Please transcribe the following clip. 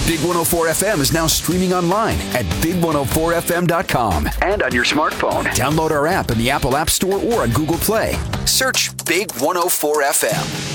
Big 104 FM is now streaming online at big104fm.com and on your smartphone. Download our app in the Apple App Store or on Google Play. Search Big 104 FM.